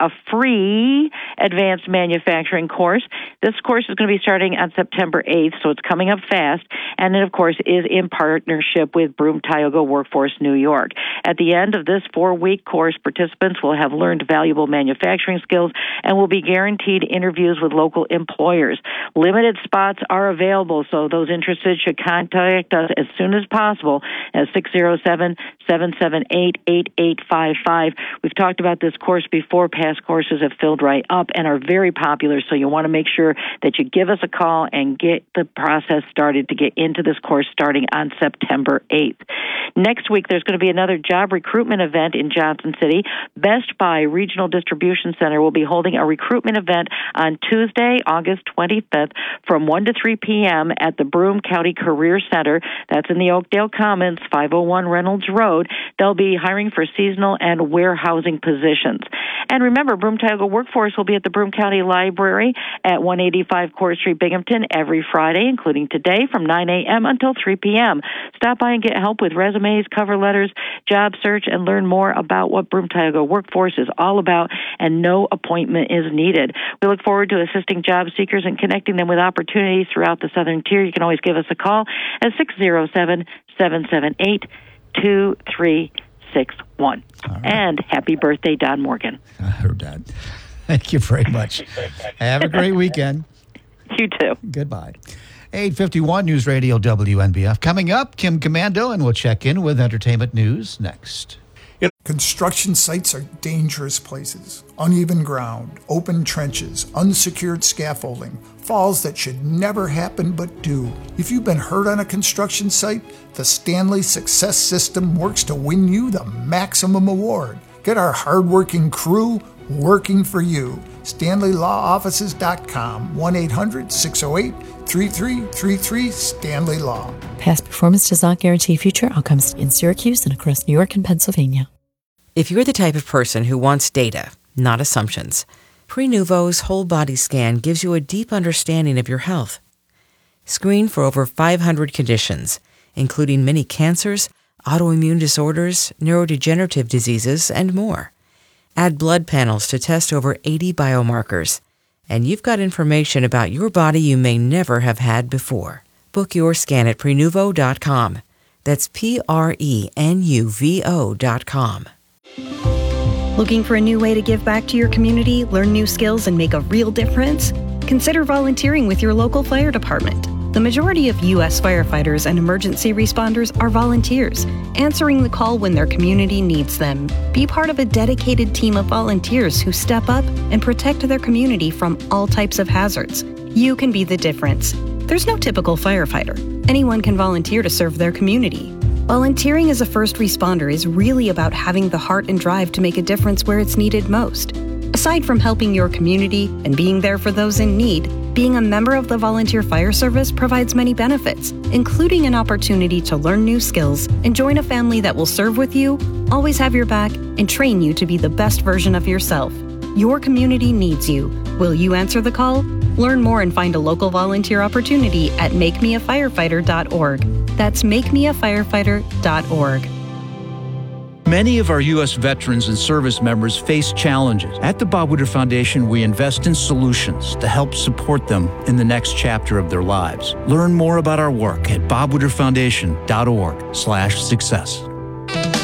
a free advanced manufacturing course. This course is going to be starting on September 8th, so it's coming up fast. And it, of course, is in partnership with Broome Tioga Workforce New York. At the end of this 4-week course, participants will have learned valuable manufacturing skills and will be guaranteed interviews with local employers. Limited spots are available, so those interested should contact us as soon as possible at 607-778-8855. We've talked about this course before. Past courses have filled right up and are very popular, so you want to make sure that you give us a call and get the process started to get into this course starting on September 8th. Next week, there's going to be another job recruitment event in Johnson City. Best Buy Regional Distribution Center will be holding a recruitment event on Tuesday, August 25th from 1 to 3 p.m. at the Broome County Career Center. That's in the Oakdale Commons, 501 Reynolds Road. They'll be hiring for seasonal and warehousing positions. And remember, Broome Tioga Workforce will be at the Broome County Library at 185 Court Street, Binghamton, every Friday, including today, from 9 a.m. until 3 p.m. Stop by and get help with resumes, cover letters, job search, and learn more about what Broome Tioga Workforce is all about, and no appointment is needed. We look forward to assisting job seekers and connecting them with opportunities throughout the Southern Tier. You can always give us a call at 607-778-2361. Right. And happy birthday, Don Morgan. I heard that. Thank you very much. Have a great weekend. You too. Goodbye. 8:51 News Radio WNBF. Coming up, Kim Commando, and we'll check in with entertainment news next. Construction sites are dangerous places. Uneven ground, open trenches, unsecured scaffolding, falls that should never happen but do. If you've been hurt on a construction site, the Stanley Success System works to win you the maximum award. Get our hardworking crew working for you. StanleyLawOffices.com, 1-800-608-3333, Stanley Law. Past performance does not guarantee future outcomes in Syracuse and across New York and Pennsylvania. If you're the type of person who wants data, not assumptions, Prenuvo's whole body scan gives you a deep understanding of your health. Screen for over 500 conditions, including many cancers, autoimmune disorders, neurodegenerative diseases, and more. Add blood panels to test over 80 biomarkers, and you've got information about your body you may never have had before. Book your scan at Prenuvo.com. That's Prenuvo.com. Looking for a new way to give back to your community, learn new skills, and make a real difference? Consider volunteering with your local fire department. The majority of U.S. firefighters and emergency responders are volunteers, answering the call when their community needs them. Be part of a dedicated team of volunteers who step up and protect their community from all types of hazards. You can be the difference. There's no typical firefighter. Anyone can volunteer to serve their community. Volunteering as a first responder is really about having the heart and drive to make a difference where it's needed most. Aside from helping your community and being there for those in need, being a member of the Volunteer Fire Service provides many benefits, including an opportunity to learn new skills and join a family that will serve with you, always have your back, and train you to be the best version of yourself. Your community needs you. Will you answer the call? Learn more and find a local volunteer opportunity at makemeafirefighter.org. That's makemeafirefighter.org. Many of our U.S. veterans and service members face challenges. At the Bob Woodward Foundation, we invest in solutions to help support them in the next chapter of their lives. Learn more about our work at bobwoodwardfoundation.org/success.